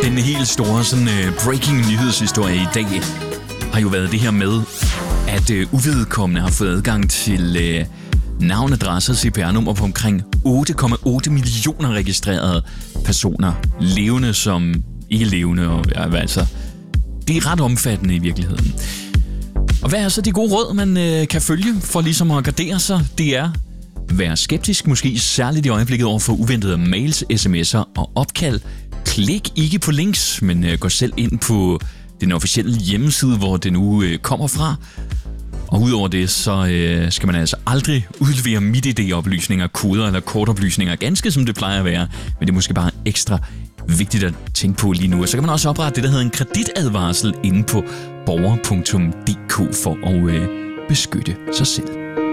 Den helt store sådan, breaking nyhedshistorie i dag har jo været det her med, at uvedkommende har fået adgang til navn, adresse og CPR-nummer på omkring 8,8 millioner registrerede personer. Levende som ikke levende. Og, altså, det er ret omfattende i virkeligheden. Og hvad er så de gode råd, man kan følge for ligesom at gardere sig? Det er vær skeptisk, måske særligt i øjeblikket over for uventede mails, sms'er og opkald. Klik ikke på links, men gå selv ind på den officielle hjemmeside, hvor det nu kommer fra. Og udover det, så skal man altså aldrig udlevere MitID-oplysninger, koder eller kortoplysninger, ganske som det plejer at være. Men det er måske bare ekstra vigtigt at tænke på lige nu. Og så kan man også oprette det, der hedder en kreditadvarsel inde på borger.dk for at beskytte sig selv.